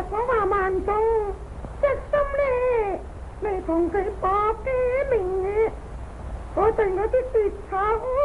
เพราะว่ามันโตจะสำเร็จในของใครปอบแกมิงก็แต่งก็ที่ติดเขา